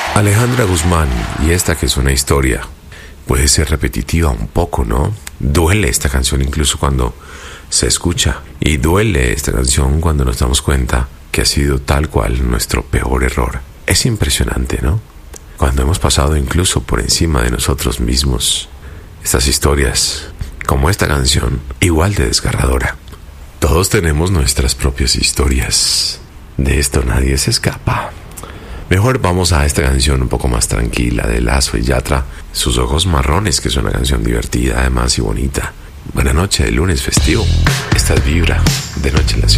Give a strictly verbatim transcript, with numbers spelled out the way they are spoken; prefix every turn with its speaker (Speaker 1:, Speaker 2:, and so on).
Speaker 1: Alejandra Guzmán, y esta que es una historia, puede ser repetitiva un poco, ¿no? Duele esta canción incluso cuando se escucha, y duele esta canción cuando nos damos cuenta que ha sido tal cual nuestro peor error. Es impresionante, ¿no? Cuando hemos pasado incluso por encima de nosotros mismos. Estas historias, como esta canción, igual de desgarradora. Todos tenemos nuestras propias historias. De esto nadie se escapa. Mejor vamos a esta canción un poco más tranquila de Lazo y Yatra, Sus ojos marrones, que es una canción divertida además y bonita. Buena noche de lunes festivo. Esta es Vibra, de noche en la ciudad.